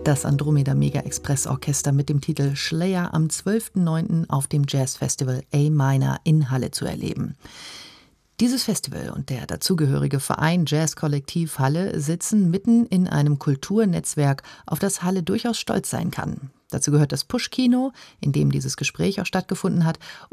Das Andromeda Mega Express Orchester mit dem Titel Schleyer am 12.09. auf dem Jazzfestival A-Minor in Halle zu erleben. Dieses Festival und der dazugehörige Verein Jazzkollektiv Halle sitzen mitten in einem Kulturnetzwerk, auf das Halle durchaus stolz sein kann. Dazu gehört das Push-Kino, in dem dieses Gespräch auch stattgefunden hat,